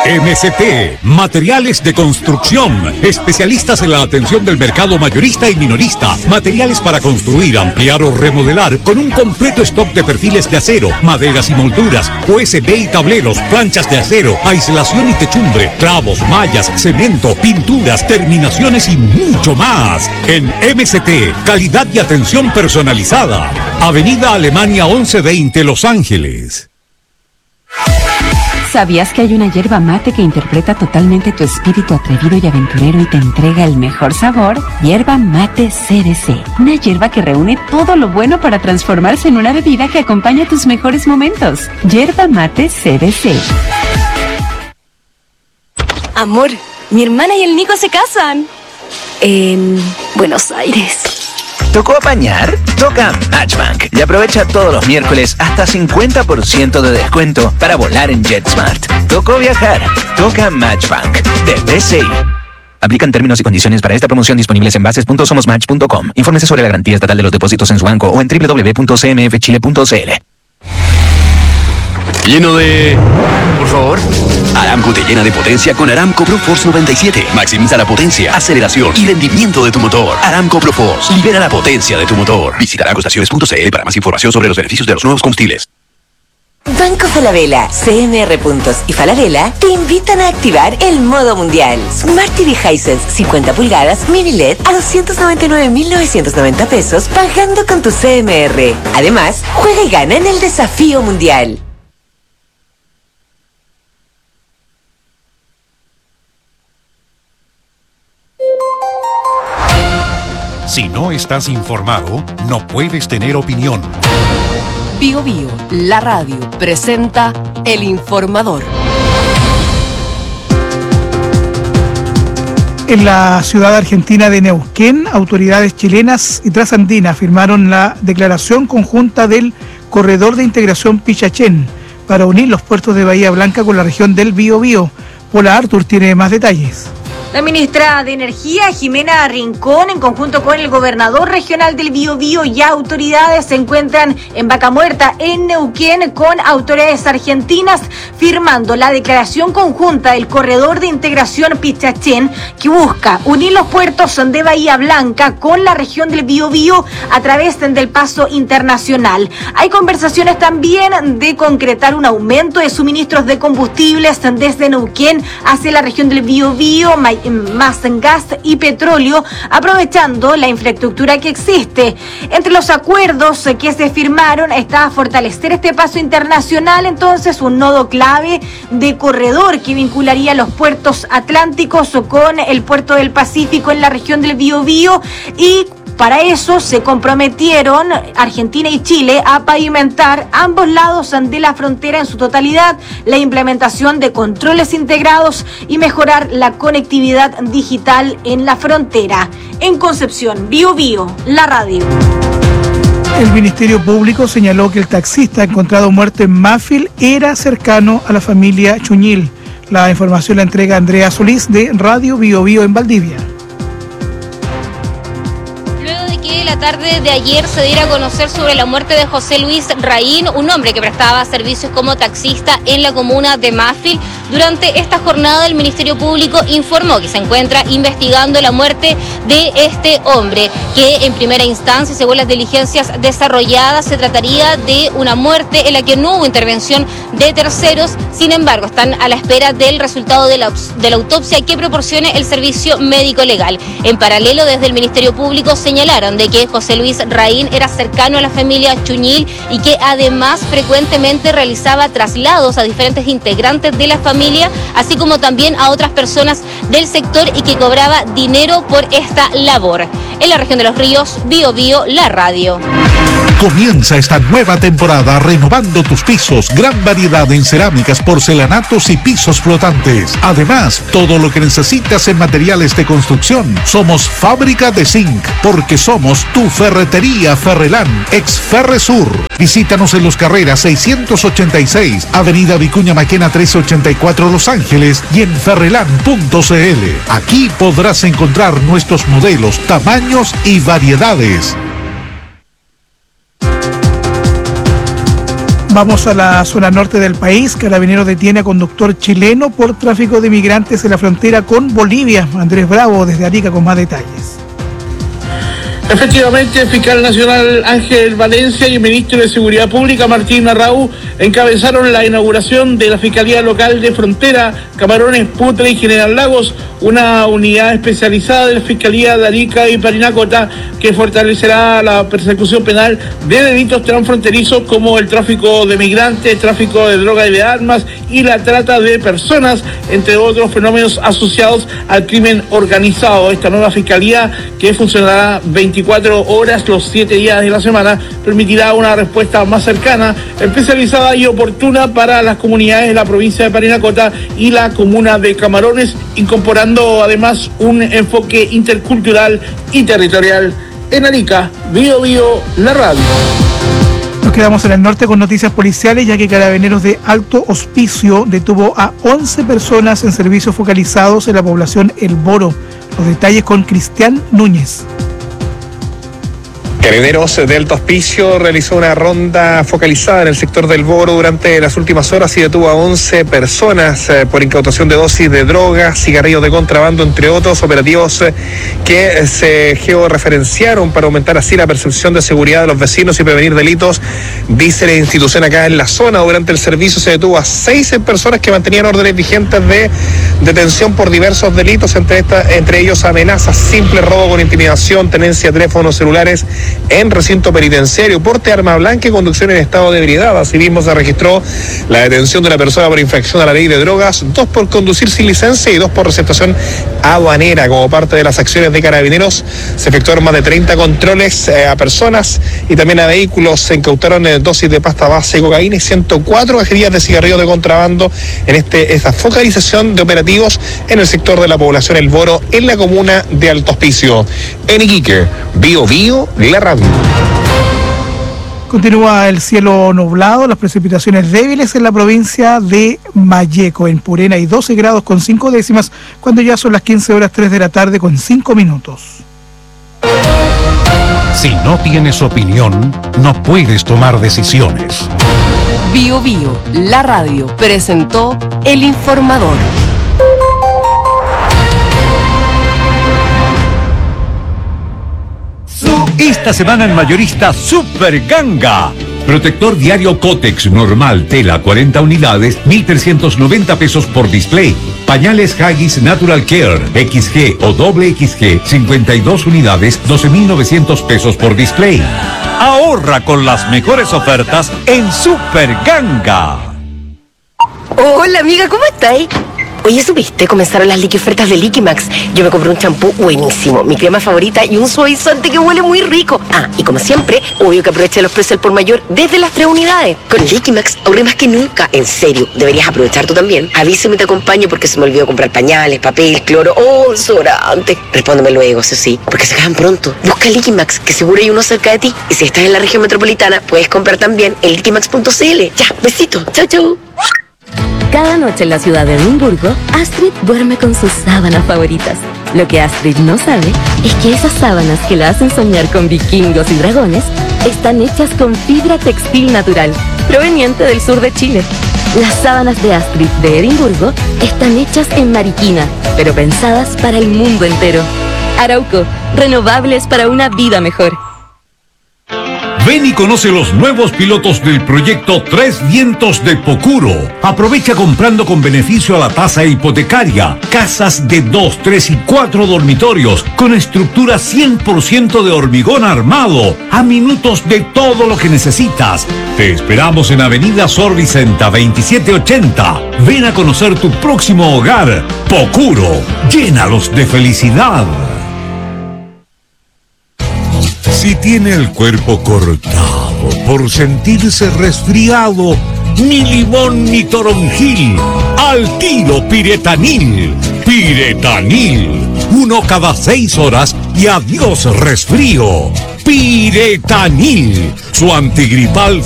MCT, materiales de construcción, especialistas en la atención del mercado mayorista y minorista, materiales para construir, ampliar o remodelar con un completo stock de perfiles de acero, maderas y molduras, USB y tableros, planchas de acero, aislación y techumbre, clavos, mallas, cemento, pinturas, terminaciones y mucho más. En MCT, calidad y atención personalizada. Avenida Alemania 1120, Los Ángeles. ¿Sabías que hay una yerba mate que interpreta totalmente tu espíritu atrevido y aventurero y te entrega el mejor sabor? Yerba Mate CBC. Una yerba que reúne todo lo bueno para transformarse en una bebida que acompaña tus mejores momentos. Yerba Mate CBC. Amor, mi hermana y el Nico se casan. En Buenos Aires. ¿Tocó apañar? Toca Matchbank y aprovecha todos los miércoles hasta 50% de descuento para volar en JetSmart. ¿Tocó viajar? Toca Matchbank de BCI. Aplican términos y condiciones para esta promoción disponibles en bases.somosmatch.com. Infórmese sobre la garantía estatal de los depósitos en su banco o en www.cmfchile.cl. Lleno de... Por favor. Aramco te llena de potencia con Aramco ProForce 97. Maximiza la potencia, aceleración y rendimiento de tu motor. Aramco ProForce. Libera la potencia de tu motor. Visita aramcoestaciones.cl para más información sobre los beneficios de los nuevos combustibles. Banco Falabella, CMR Puntos y Falabella te invitan a activar el modo mundial. Smart TV Hisense 50 pulgadas mini LED a 299.990 pesos pagando con tu CMR. Además, juega y gana en el desafío mundial. Si no estás informado, no puedes tener opinión. Bio Bio, la radio, presenta El Informador. En la ciudad argentina de Neuquén, autoridades chilenas y trasandinas firmaron la declaración conjunta del Corredor de Integración Pichachén para unir los puertos de Bahía Blanca con la región del Biobío. Paula Artur tiene más detalles. La ministra de Energía, Jimena Rincón, en conjunto con el gobernador regional del Biobío y autoridades, se encuentran en Vaca Muerta, en Neuquén, con autoridades argentinas, firmando la declaración conjunta del Corredor de Integración Pichachén, que busca unir los puertos de Bahía Blanca con la región del Biobío a través del paso internacional. Hay conversaciones también de concretar un aumento de suministros de combustibles desde Neuquén hacia la región del Biobío, más en gas y petróleo, aprovechando la infraestructura que existe. Entre los acuerdos que se firmaron está fortalecer este paso internacional, entonces un nodo clave de corredor que vincularía los puertos atlánticos con el puerto del Pacífico en la región del Biobío, y para eso se comprometieron Argentina y Chile a pavimentar ambos lados de la frontera en su totalidad, la implementación de controles integrados y mejorar la conectividad digital en la frontera. En Concepción, Biobío, la radio. El Ministerio Público señaló que el taxista encontrado muerto en Mafil era cercano a la familia Chuñil. La información la entrega Andrea Solís de Radio Biobío en Valdivia. La tarde de ayer se diera a conocer sobre la muerte de José Luis Raín, un hombre que prestaba servicios como taxista en la comuna de Mafil. Durante esta jornada el Ministerio Público informó que se encuentra investigando la muerte de este hombre, que en primera instancia, según las diligencias desarrolladas, se trataría de una muerte en la que no hubo intervención de terceros. Sin embargo, están a la espera del resultado de la autopsia que proporcione el servicio médico legal. En paralelo, desde el Ministerio Público señalaron de que José Luis Raín era cercano a la familia Chuñil y que además frecuentemente realizaba traslados a diferentes integrantes de la familia, así como también a otras personas del sector, y que cobraba dinero por esta labor. En la región de Los Ríos, Biobío, la radio. Comienza esta nueva temporada renovando tus pisos. Gran variedad en cerámicas, porcelanatos y pisos flotantes. Además, todo lo que necesitas en materiales de construcción. Somos fábrica de zinc, porque somos tu ferretería Ferrelán, ex Ferresur. Visítanos en Los Carreras 686, Avenida Vicuña Maquena 1384, Los Ángeles, y en ferrelán.cl. Aquí podrás encontrar nuestros modelos, tamaños y variedades. Vamos a la zona norte del país. Carabineros detiene a conductor chileno por tráfico de migrantes en la frontera con Bolivia. Andrés Bravo desde Arica con más detalles. Efectivamente, el fiscal nacional Ángel Valencia y el ministro de Seguridad Pública Martín Arrau encabezaron la inauguración de la Fiscalía Local de Frontera, Camarones, Putre y General Lagos, una unidad especializada de la Fiscalía de Arica y Parinacota que fortalecerá la persecución penal de delitos transfronterizos como el tráfico de migrantes, tráfico de drogas y de armas y la trata de personas, entre otros fenómenos asociados al crimen organizado. Esta nueva Fiscalía, que funcionará 24 horas los 7 días de la semana, permitirá una respuesta más cercana, especializada y oportuna para las comunidades de la provincia de Parinacota y la comuna de Camarones, incorporando además un enfoque intercultural y territorial. En Arica, Bío Bío, la radio. Nos quedamos en el norte con noticias policiales, ya que Carabineros de Alto Hospicio detuvo a 11 personas en servicios focalizados en la población El Boro. Los detalles con Cristian Núñez. Carabineros de Alto Hospicio realizó una ronda focalizada en el sector del Boro durante las últimas horas y detuvo a 11 personas por incautación de dosis de drogas, cigarrillos de contrabando, entre otros operativos que se georreferenciaron para aumentar así la percepción de seguridad de los vecinos y prevenir delitos, dice la institución acá en la zona. Durante el servicio se detuvo a 6 personas que mantenían órdenes vigentes de detención por diversos delitos, entre ellos amenazas, simple robo con intimidación, tenencia de teléfonos celulares en recinto penitenciario, porte de arma blanca y conducción en estado de ebriedad. Asimismo se registró la detención de una persona por infracción a la ley de drogas, 2 por conducir sin licencia y 2 por receptación aduanera. Como parte de las acciones de Carabineros se efectuaron más de 30 controles a personas y también a vehículos. Se incautaron dosis de pasta base de cocaína y 104 cajetillas de cigarrillos de contrabando en esta focalización de operativos en el sector de la población El Boro, en la comuna de Alto Hospicio. En Iquique, Bío Bío, la radio. Continúa el cielo nublado, las precipitaciones débiles en la provincia de Malleco. En Purén hay 12 grados con 5 décimas, cuando ya son las 15 horas 3 de la tarde con 5 minutos. Si no tienes opinión, no puedes tomar decisiones. Bío Bío, la radio, presentó El Informador. Esta semana en Mayorista Super Ganga. Protector diario Cotex normal tela 40 unidades, 1.390 pesos por display. Pañales Haggis Natural Care XG o doble XG, 52 unidades, 12.900 pesos por display. Ahorra con las mejores ofertas en Super Ganga. Hola amiga, ¿cómo estáis? Oye, ¿supiste? Comenzaron las ofertas de Liquimax. Yo me compré un champú buenísimo, mi crema favorita y un suavizante que huele muy rico. Ah, y como siempre, obvio que aproveché los precios al por mayor desde las 3 unidades. Con Liquimax ahorré más que nunca. En serio, deberías aprovechar tú también. Avísame y te acompaño porque se me olvidó comprar pañales, papel, cloro o desodorante. Respóndeme luego, eso sí, porque se acaban pronto. Busca Liquimax, que seguro hay uno cerca de ti. Y si estás en la región metropolitana, puedes comprar también en liquimax.cl. Ya, besito. Chau, chau. Cada noche en la ciudad de Edimburgo, Astrid duerme con sus sábanas favoritas. Lo que Astrid no sabe es que esas sábanas que la hacen soñar con vikingos y dragones están hechas con fibra textil natural, proveniente del sur de Chile. Las sábanas de Astrid de Edimburgo están hechas en Mariquina, pero pensadas para el mundo entero. Arauco, renovables para una vida mejor. Ven y conoce los nuevos pilotos del proyecto Tres Vientos de Pocuro. Aprovecha comprando con beneficio a la tasa hipotecaria. Casas de 2, 3 y 4 dormitorios con estructura 100% de hormigón armado. A minutos de todo lo que necesitas. Te esperamos en Avenida Sor Vicenta 2780. Ven a conocer tu próximo hogar. Pocuro. Llénalos de felicidad. Si tiene el cuerpo cortado por sentirse resfriado, ni limón ni toronjil, al tiro Piretanil. Piretanil, 1 cada 6 horas y adiós resfrío. Piretanil, su antigripal